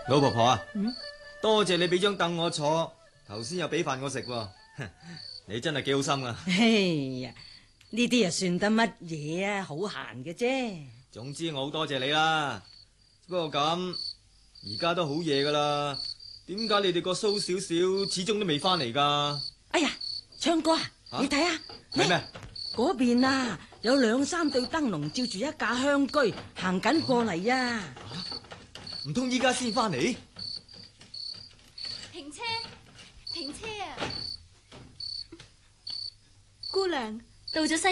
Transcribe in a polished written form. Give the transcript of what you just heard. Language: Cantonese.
老婆婆啊， 嗯， 多謝你俾張凳我坐，頭先又俾飯我食喎，你真係幾好心啊！ 哎呀，呢啲又算得乜嘢啊？好閒嘅啫。 總之我好多謝你啦。不過咁，而家都好夜噶啦，點解你哋個蘇少少始終都未翻嚟噶？ 哎呀，昌哥啊，你睇下， 係咩？ 嗰邊啊，有兩三對燈籠照住一架香居行緊過嚟啊！ 唔通依家先翻嚟？ 停車，停車啊！姑娘，到咗西